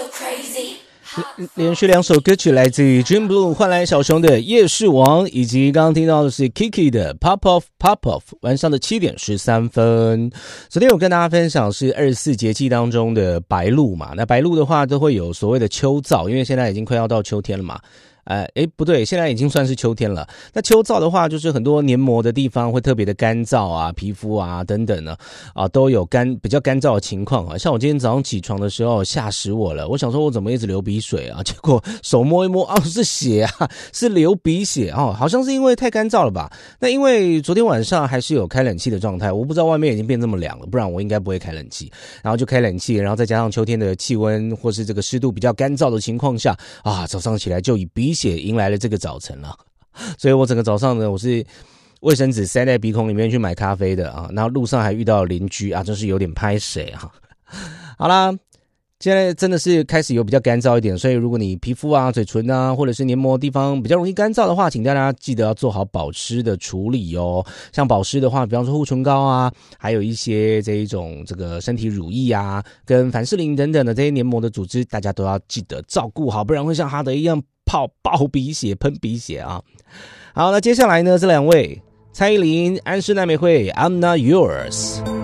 连续2首歌曲来自于 Dream Blue 换来小熊的夜市王，以及刚刚听到的是 Kiki 的 Pop Off Pop Off。 晚上的7点13分，昨天有跟大家分享是24节气当中的白露嘛，那白露的话都会有所谓的秋燥，因为现在已经快要到秋天了嘛。不对，现在已经算是秋天了。那秋燥的话，就是很多黏膜的地方会特别的干燥啊，皮肤啊等等呢，都有比较干燥的情况啊。像我今天早上起床的时候，吓死我了！我想说我怎么一直流鼻水啊？结果手摸一摸，是血啊，是流鼻血哦，好像是因为太干燥了吧？那因为昨天晚上还是有开冷气的状态，我不知道外面已经变这么凉了，不然我应该不会开冷气。然后就开冷气，然后再加上秋天的气温或是这个湿度比较干燥的情况下啊，早上起来就以鼻血迎来了这个早晨了。所以我整个早上呢，我是卫生纸塞在鼻孔里面去买咖啡的啊，然后路上还遇到邻居啊，真是有点拍谁啊。好啦，现在真的是开始有比较干燥一点，所以如果你皮肤啊、嘴唇啊，或者是黏膜的地方比较容易干燥的话，请大家记得要做好保湿的处理哦。像保湿的话，比方说护唇膏啊，还有一些这一种这个身体乳液啊，跟凡士林等等的这些黏膜的组织，大家都要记得照顾好，不然会像哈德一样爆鼻血、喷鼻血啊。好，那接下来呢，这两位蔡依林、安室奈美惠 I'm Not Yours。